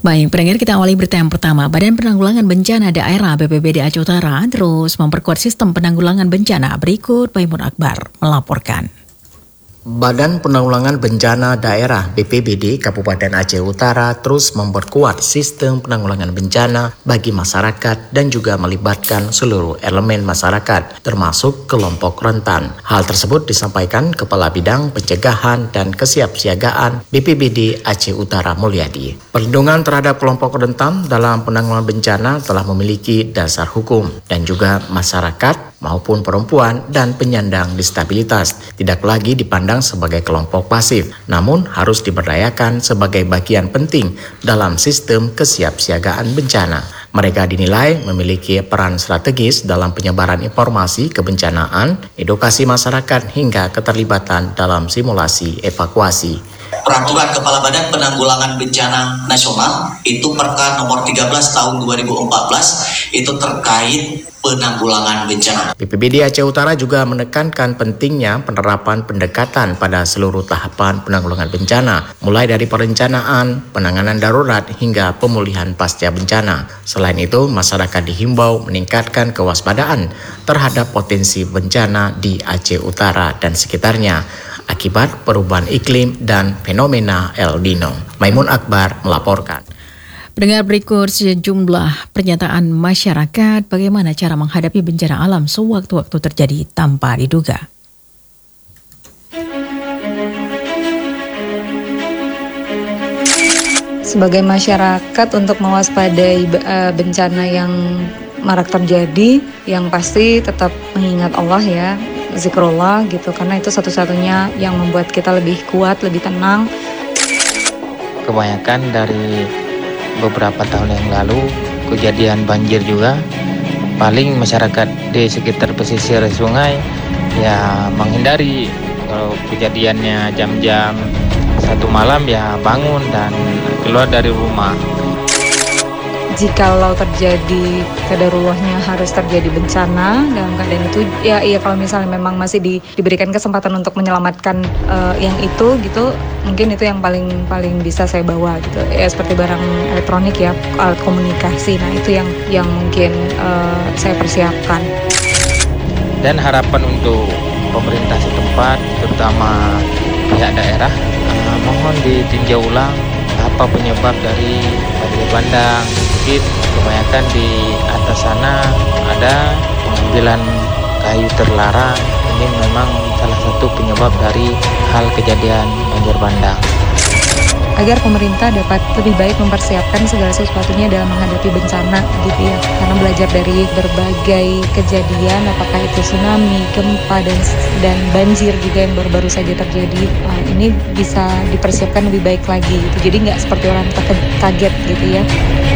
Baik, pendengar, kita awali berita yang pertama. Badan Penanggulangan Bencana Daerah BPBD Aceh Utara terus memperkuat sistem penanggulangan bencana. Berikut Maimun Akbar melaporkan. Badan Penanggulangan Bencana Daerah BPBD Kabupaten Aceh Utara terus memperkuat sistem penanggulangan bencana bagi masyarakat dan juga melibatkan seluruh elemen masyarakat, termasuk kelompok rentan. Hal tersebut disampaikan Kepala Bidang Pencegahan dan Kesiapsiagaan BPBD Aceh Utara Mulyadi. Perlindungan terhadap kelompok rentan dalam penanggulangan bencana telah memiliki dasar hukum dan juga masyarakat maupun perempuan dan penyandang disabilitas tidak lagi dipandang sebagai kelompok pasif, namun harus diberdayakan sebagai bagian penting dalam sistem kesiapsiagaan bencana. Mereka dinilai memiliki peran strategis dalam penyebaran informasi kebencanaan, edukasi masyarakat hingga keterlibatan dalam simulasi evakuasi. Peraturan Kepala Badan Penanggulangan Bencana Nasional itu Perka nomor 13 tahun 2014 itu terkait penanggulangan bencana. BPBD Aceh Utara juga menekankan pentingnya penerapan pendekatan pada seluruh tahapan penanggulangan bencana, mulai dari perencanaan, penanganan darurat hingga pemulihan pasca bencana. Selain itu, masyarakat dihimbau meningkatkan kewaspadaan terhadap potensi bencana di Aceh Utara dan sekitarnya akibat perubahan iklim dan fenomena El Nino. Maimun Akbar melaporkan. Pendengar, berikut sejumlah pernyataan masyarakat bagaimana cara menghadapi bencana alam sewaktu-waktu terjadi tanpa diduga. Sebagai masyarakat untuk mewaspadai bencana yang marak terjadi, yang pasti tetap mengingat Allah ya, zikrullah gitu, karena itu satu-satunya yang membuat kita lebih kuat, lebih tenang. Kebanyakan dari beberapa tahun yang lalu kejadian banjir juga, paling masyarakat di sekitar pesisir sungai ya menghindari kalau kejadiannya jam-jam 1 malam ya bangun dan keluar dari rumah. Jikalau terjadi kadarullahnya harus terjadi bencana dalam keadaan itu ya kalau misalnya memang masih diberikan kesempatan untuk menyelamatkan yang itu gitu, mungkin itu yang paling bisa saya bawa gitu ya, seperti barang elektronik ya, alat komunikasi. Nah itu yang mungkin saya persiapkan. Dan harapan untuk pemerintah setempat terutama pihak daerah, mohon ditinjau ulang apa penyebab dari banjir bandang. Mungkin kebanyakan di atas sana ada pengambilan kayu terlarang. Ini memang salah satu penyebab dari hal kejadian banjir bandang. Agar pemerintah dapat lebih baik mempersiapkan segala sesuatunya dalam menghadapi bencana gitu ya. Karena belajar dari berbagai kejadian, apakah itu tsunami, gempa, dan banjir juga yang baru-baru saja terjadi, ini bisa dipersiapkan lebih baik lagi gitu. Jadi nggak seperti orang kaget gitu ya.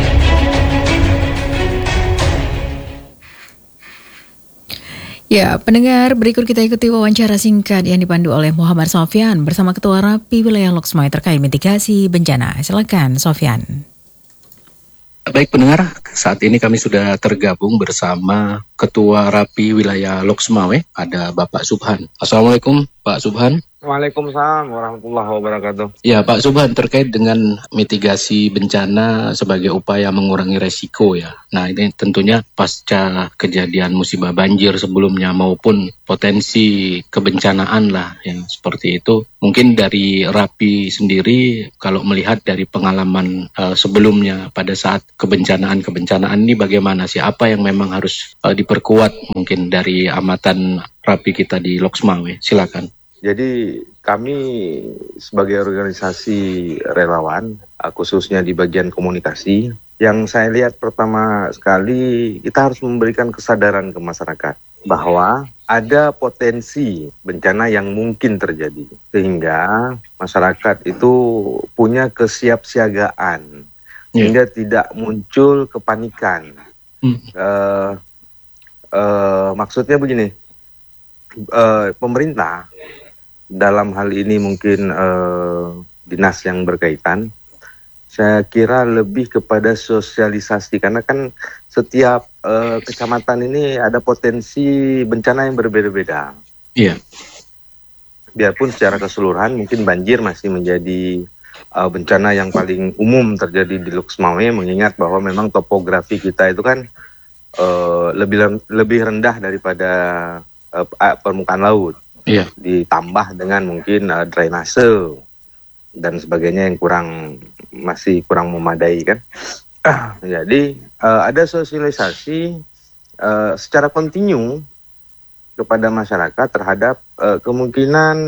Ya, pendengar, berikut kita ikuti wawancara singkat yang dipandu oleh Muhammad Sofyan bersama Ketua Rapi Wilayah Loksmawe terkait mitigasi bencana. Silakan, Sofyan. Baik pendengar, saat ini kami sudah tergabung bersama Ketua Rapi Wilayah Loksmawe, ada Bapak Subhan. Assalamualaikum Pak Subhan. Waalaikumsalam warahmatullahi wabarakatuh. Ya Pak Subhan, terkait dengan mitigasi bencana sebagai upaya mengurangi resiko ya. Nah ini tentunya pasca kejadian musibah banjir sebelumnya maupun potensi kebencanaan lah yang seperti itu. Mungkin dari Rapi sendiri kalau melihat dari pengalaman sebelumnya pada saat kebencanaan ini bagaimana sih? Apa yang memang harus diperkuat mungkin dari amatan Rapi kita di Loksmawe? Silakan. Jadi kami sebagai organisasi relawan, khususnya di bagian komunikasi, yang saya lihat pertama sekali kita harus memberikan kesadaran ke masyarakat bahwa ada potensi bencana yang mungkin terjadi. Sehingga masyarakat itu punya kesiapsiagaan, sehingga tidak muncul kepanikan. Maksudnya begini, pemerintah dalam hal ini mungkin dinas yang berkaitan, saya kira lebih kepada sosialisasi, karena kan setiap kecamatan ini ada potensi bencana yang berbeda-beda. Iya. Biarpun secara keseluruhan mungkin banjir masih menjadi bencana yang paling umum terjadi di Luxmawe, mengingat bahwa memang topografi kita itu kan lebih rendah daripada permukaan laut. Iya. Ditambah dengan mungkin drainase dan sebagainya yang masih kurang memadai kan. Jadi ada sosialisasi secara kontinu kepada masyarakat terhadap kemungkinan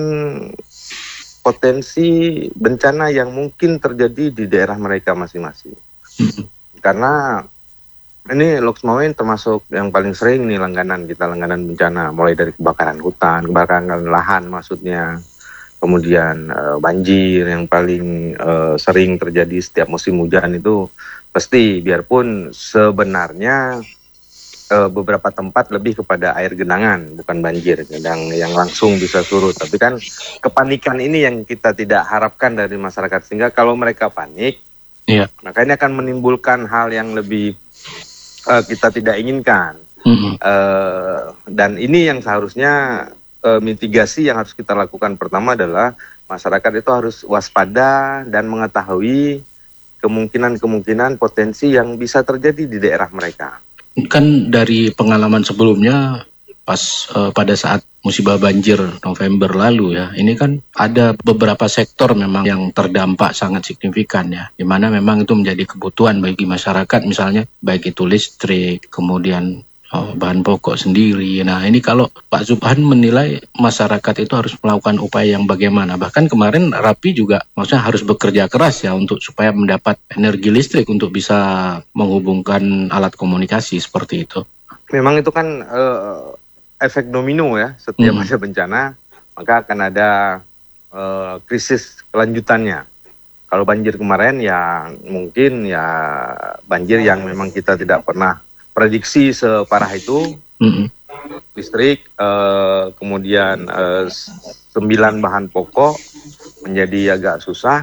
potensi bencana yang mungkin terjadi di daerah mereka masing-masing. Karena ini Luxmawe termasuk yang paling sering nih langganan bencana, mulai dari kebakaran hutan, kebakaran lahan maksudnya, kemudian banjir yang paling sering terjadi setiap musim hujan itu pasti, biarpun sebenarnya beberapa tempat lebih kepada air genangan, bukan banjir yang langsung bisa surut. Tapi kan kepanikan ini yang kita tidak harapkan dari masyarakat, sehingga kalau mereka panik, maka ini akan menimbulkan hal yang lebih kita tidak inginkan. Dan ini yang seharusnya mitigasi yang harus kita lakukan pertama adalah masyarakat itu harus waspada dan mengetahui kemungkinan potensi yang bisa terjadi di daerah mereka. Kan dari pengalaman sebelumnya pada saat musibah banjir November lalu ya, ini kan ada beberapa sektor memang yang terdampak sangat signifikan ya, di mana memang itu menjadi kebutuhan bagi masyarakat, misalnya baik itu listrik, kemudian bahan pokok sendiri. Nah ini kalau Pak Subhan menilai masyarakat itu harus melakukan upaya yang bagaimana? Bahkan kemarin Rapi juga maksudnya harus bekerja keras ya untuk supaya mendapat energi listrik untuk bisa menghubungkan alat komunikasi seperti itu. Memang itu kan efek domino ya, setiap ada bencana maka akan ada krisis kelanjutannya. Kalau banjir kemarin ya mungkin ya banjir yang memang kita tidak pernah prediksi separah itu. Listrik, kemudian 9 bahan pokok menjadi agak susah.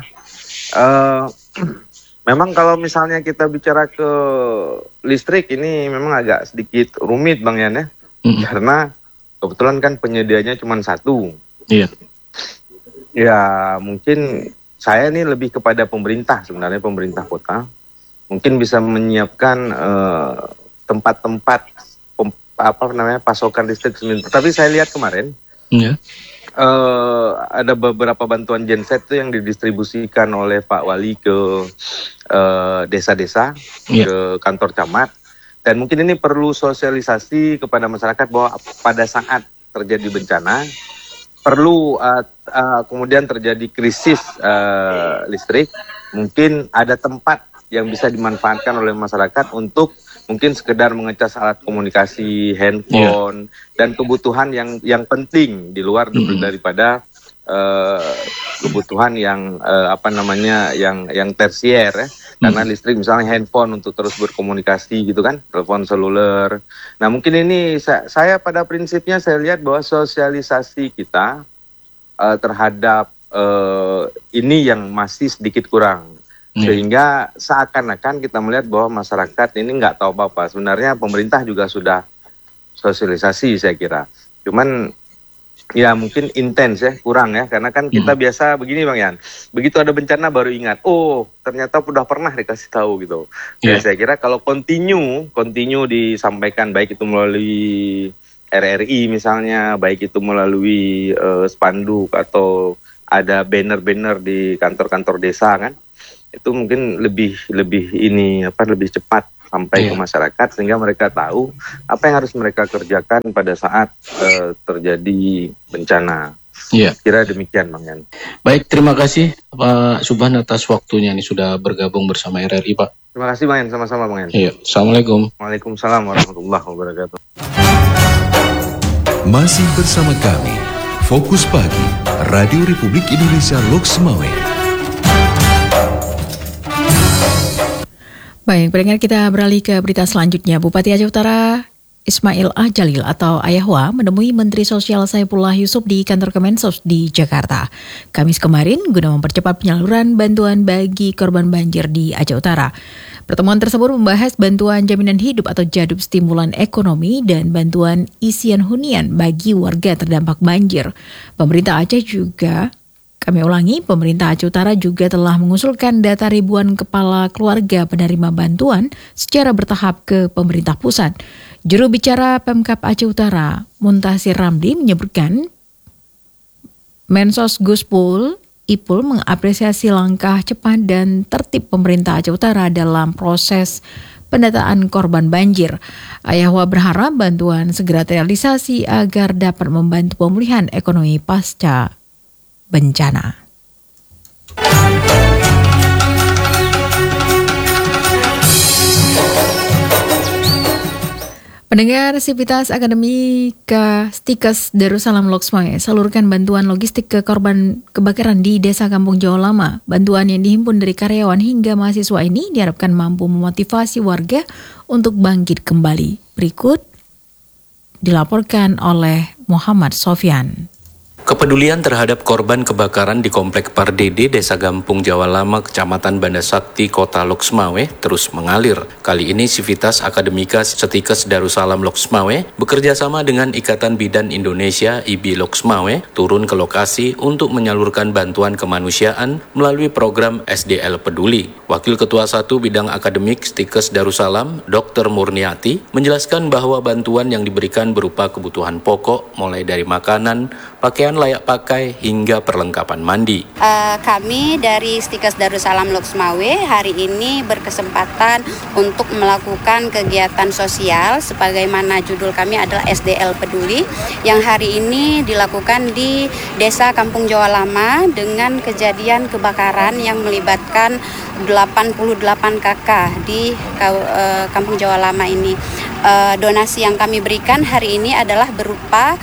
Memang kalau misalnya kita bicara ke listrik ini memang agak sedikit rumit Bang Yan ya. Karena kebetulan kan penyediaannya cuma satu. Iya. Ya mungkin saya ini lebih kepada pemerintah, sebenarnya pemerintah kota mungkin bisa menyiapkan tempat-tempat pasokan listrik sementara. Tapi saya lihat kemarin ada beberapa bantuan genset itu yang didistribusikan oleh Pak Wali ke desa-desa, ke kantor camat. Dan mungkin ini perlu sosialisasi kepada masyarakat bahwa pada saat terjadi bencana, perlu kemudian terjadi krisis listrik, mungkin ada tempat yang bisa dimanfaatkan oleh masyarakat untuk mungkin sekedar mengecas alat komunikasi, handphone, dan kebutuhan yang penting di luar daripada kebutuhan yang yang tersier ya. Karena listrik misalnya handphone untuk terus berkomunikasi gitu kan, telepon seluler. Nah mungkin ini saya pada prinsipnya saya lihat bahwa sosialisasi kita terhadap ini yang masih sedikit kurang. Sehingga seakan-akan kita melihat bahwa masyarakat ini nggak tahu apa-apa. Sebenarnya pemerintah juga sudah sosialisasi saya kira. Cuman ya mungkin intens ya, kurang ya. Karena kan kita biasa begini Bang Yan. Begitu ada bencana baru ingat, oh ternyata udah pernah dikasih tahu gitu. Ya saya kira kalau continue disampaikan baik itu melalui RRI misalnya, baik itu melalui spanduk atau ada banner-banner di kantor-kantor desa kan. Itu mungkin lebih cepat sampai ke masyarakat sehingga mereka tahu apa yang harus mereka kerjakan pada saat terjadi bencana. Kira demikian Bang Yan. Baik, terima kasih Pak Subhan atas waktunya ini sudah bergabung bersama RRI Pak. Terima kasih Bang Yan, sama-sama Bang Yan. Iya, Assalamualaikum. Waalaikumsalam warahmatullahi wabarakatuh. Masih bersama kami, Fokus Pagi, Radio Republik Indonesia Luxmawe. Baik, pendengar, kita beralih ke berita selanjutnya. Bupati Aceh Utara Ismail Jalil atau Ayahwa menemui Menteri Sosial Saifullah Yusuf di kantor Kemensos di Jakarta Kamis kemarin guna mempercepat penyaluran bantuan bagi korban banjir di Aceh Utara. Pertemuan tersebut membahas bantuan jaminan hidup atau jadub stimulan ekonomi dan bantuan isian hunian bagi warga terdampak banjir. Pemerintah Aceh juga Kami ulangi, pemerintah Aceh Utara juga telah mengusulkan data ribuan kepala keluarga penerima bantuan secara bertahap ke pemerintah pusat. Juru bicara Pemkab Aceh Utara, Muntasir Ramli, menyebutkan Mensos Guspul Ipul mengapresiasi langkah cepat dan tertib pemerintah Aceh Utara dalam proses pendataan korban banjir. Ayahwa berharap bantuan segera terrealisasi agar dapat membantu pemulihan ekonomi pasca bencana. Pendengar Sivitas Akademika Stikes Darussalam Loksmawe salurkan bantuan logistik ke korban kebakaran di Desa Kampung Jawa Lama. Bantuan yang dihimpun dari karyawan hingga mahasiswa ini diharapkan mampu memotivasi warga untuk bangkit kembali. Berikut dilaporkan oleh Muhammad Sofyan. Kepedulian terhadap korban kebakaran di Komplek Pardede, Desa Gampung Jawa Lama, Kecamatan Banda Sakti, Kota Loksmawe terus mengalir. Kali ini Sivitas Akademika Stikes Darussalam Loksmawe bekerja sama dengan Ikatan Bidan Indonesia IBI Loksmawe turun ke lokasi untuk menyalurkan bantuan kemanusiaan melalui program SDL Peduli. Wakil Ketua 1 Bidang Akademik Stikes Darussalam, Dr. Murniati, menjelaskan bahwa bantuan yang diberikan berupa kebutuhan pokok mulai dari makanan, pakaian layak pakai hingga perlengkapan mandi. Kami dari Stikes Darussalam Loksmawe hari ini berkesempatan untuk melakukan kegiatan sosial sebagaimana judul kami adalah SDL Peduli yang hari ini dilakukan di Desa Kampung Jawa Lama dengan kejadian kebakaran yang melibatkan 88 kakak di Kampung Jawa Lama ini. Donasi yang kami berikan hari ini adalah berupa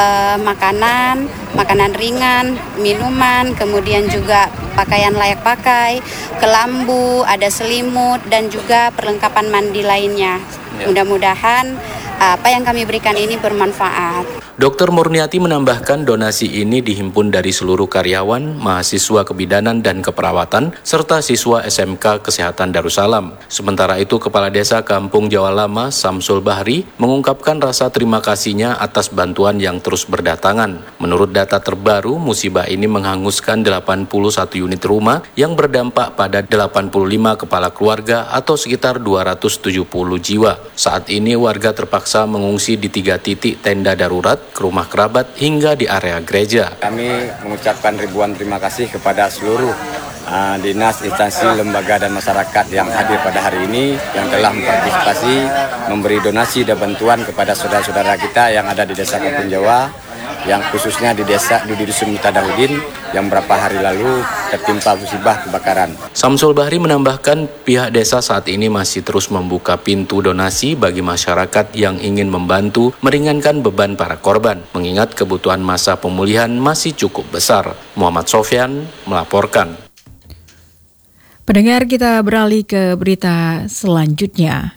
makanan ringan, minuman, kemudian juga pakaian layak pakai, kelambu, ada selimut, dan juga perlengkapan mandi lainnya. Mudah-mudahan apa yang kami berikan ini bermanfaat. Dr. Murniati menambahkan donasi ini dihimpun dari seluruh karyawan, mahasiswa kebidanan dan keperawatan, serta siswa SMK Kesehatan Darussalam. Sementara itu, Kepala Desa Kampung Jawa Lama, Samsul Bahri, mengungkapkan rasa terima kasihnya atas bantuan yang terus berdatangan. Menurut data terbaru, musibah ini menghanguskan 81 unit rumah yang berdampak pada 85 kepala keluarga atau sekitar 270 jiwa. Saat ini warga terpaksa mengungsi di 3 titik tenda darurat, ke rumah kerabat, hingga di area gereja. Kami mengucapkan ribuan terima kasih kepada seluruh dinas, instansi, lembaga, dan masyarakat yang hadir pada hari ini yang telah mempartisipasi, memberi donasi dan bantuan kepada saudara-saudara kita yang ada di Desa Kampung Jawa, yang khususnya di Dusun Mutadahudin yang beberapa hari lalu tertimpa musibah kebakaran. Samsul Bahri menambahkan pihak desa saat ini masih terus membuka pintu donasi bagi masyarakat yang ingin membantu meringankan beban para korban, mengingat kebutuhan masa pemulihan masih cukup besar. Muhammad Sofyan melaporkan. Pendengar, kita beralih ke berita selanjutnya.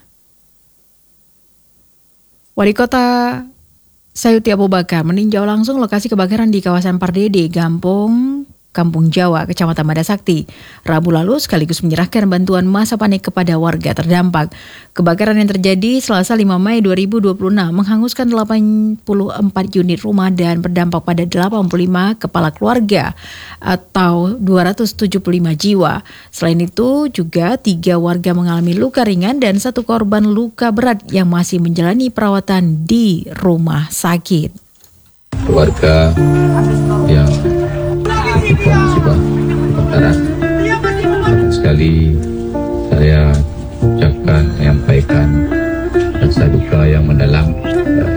Wali Kota Sayuti Abu Bakar meninjau langsung lokasi kebakaran di kawasan Pardede, Kampung Jawa, Kecamatan Banda Sakti, Rabu lalu sekaligus menyerahkan bantuan masa panik kepada warga terdampak. Kebakaran yang terjadi Selasa 5 Mei 2026 menghanguskan 84 unit rumah dan berdampak pada 85 kepala keluarga atau 275 jiwa. Selain itu juga 3 warga mengalami luka ringan dan 1 korban luka berat yang masih menjalani perawatan di rumah sakit. Keluarga yang musibah kebakaran, sekali saya ucapkan, menyampaikan rasa duka yang mendalam